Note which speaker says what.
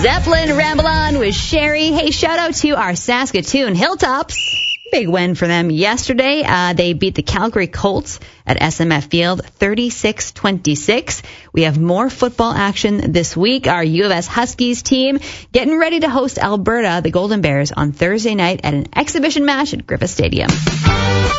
Speaker 1: Zeppelin, Ramble On with Sherry. Hey, shout out to our Saskatoon Hilltops. Big win for them yesterday. They beat the Calgary Colts at SMF Field 36-26. We have more football action this week. Our U of S Huskies team getting ready to host Alberta, the Golden Bears, on Thursday night at an exhibition match at Griffith Stadium.